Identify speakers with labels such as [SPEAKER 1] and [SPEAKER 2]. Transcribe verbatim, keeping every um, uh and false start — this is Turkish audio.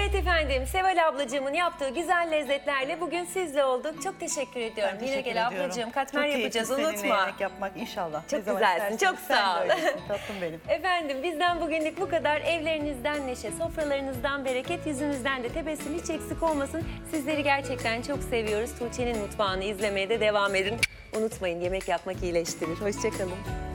[SPEAKER 1] Evet efendim, Seval ablacığımın yaptığı güzel lezzetlerle bugün sizle olduk. Çok teşekkür ediyorum.
[SPEAKER 2] Ben teşekkür
[SPEAKER 1] Yine gel
[SPEAKER 2] ediyorum.
[SPEAKER 1] ablacığım, katmer
[SPEAKER 2] çok
[SPEAKER 1] yapacağız,
[SPEAKER 2] keyifli
[SPEAKER 1] unutma.
[SPEAKER 2] seninle yemek yapmak inşallah.
[SPEAKER 1] Çok
[SPEAKER 2] Ne zaman
[SPEAKER 1] güzelsin,
[SPEAKER 2] istersen
[SPEAKER 1] çok
[SPEAKER 2] sen
[SPEAKER 1] sağ ol.
[SPEAKER 2] de öylesin, tatlım benim.
[SPEAKER 1] Efendim bizden bugünlük bu kadar. Evlerinizden neşe, sofralarınızdan bereket, yüzünüzden de tebessüm hiç eksik olmasın. Sizleri gerçekten çok seviyoruz. Tuğçe'nin mutfağını izlemeye de devam edin. Unutmayın, yemek yapmak iyileştirir. Hoşça kalın.